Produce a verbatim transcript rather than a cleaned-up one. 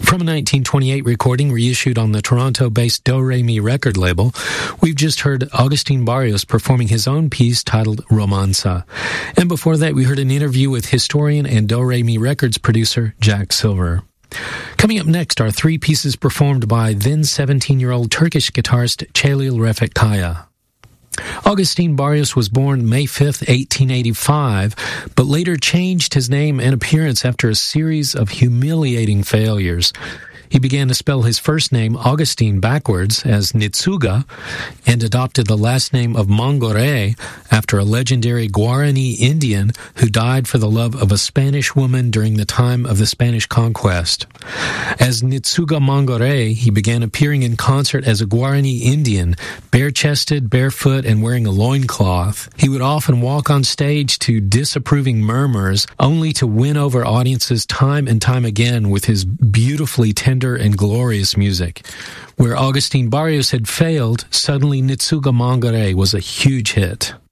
From a nineteen twenty-eight recording reissued on the Toronto-based Do Re Mi record label, we've just heard Agustin Barrios performing his own piece titled Romanza. And before that, we heard an interview with historian and Do Re Mi Records producer Jack Silver. Coming up next are three pieces performed by then seventeen-year-old Turkish guitarist Celil Refik Kaya. Agustin Barrios was born May fifth, eighteen eighty-five, but later changed his name and appearance after a series of humiliating failures. He began to spell his first name, Augustine, backwards as Nitsuga, and adopted the last name of Mangore after a legendary Guarani Indian who died for the love of a Spanish woman during the time of the Spanish conquest. As Nitsuga Mangore, he began appearing in concert as a Guarani Indian, bare-chested, barefoot, and wearing a loincloth. He would often walk on stage to disapproving murmurs, only to win over audiences time and time again with his beautifully tender and glorious music. Where Agustin Barrios had failed, suddenly Nitsuga Mangore was a huge hit.